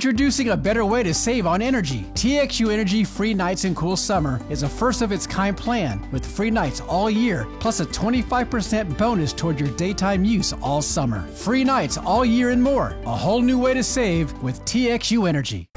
Introducing a better way to save on energy. TXU Energy Free Nights and Cool Summer is a first-of-its-kind plan with free nights all year, plus a 25% bonus toward your daytime use all summer. Free nights all year and more. A whole new way to save with TXU Energy.